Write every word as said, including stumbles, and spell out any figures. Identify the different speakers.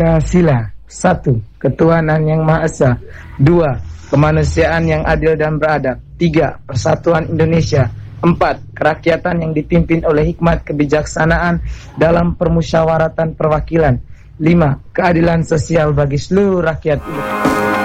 Speaker 1: Pancasila. Satu, ketuhanan yang Maha Esa. Dua, kemanusiaan yang adil dan beradab. Tiga, persatuan Indonesia. Empat, kerakyatan yang dipimpin oleh hikmat kebijaksanaan dalam permusyawaratan perwakilan. Lima, keadilan sosial bagi seluruh rakyat.